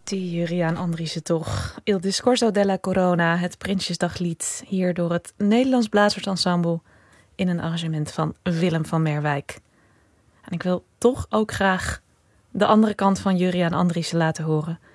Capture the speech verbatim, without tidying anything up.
Die Juriaan Andriessen toch. Il discorso della corona, het Prinsjesdaglied, hier door het Nederlands Blazersensemble in een arrangement van Willem van Merwijk. En ik wil toch ook graag de andere kant van Juriaan Andriessen laten horen.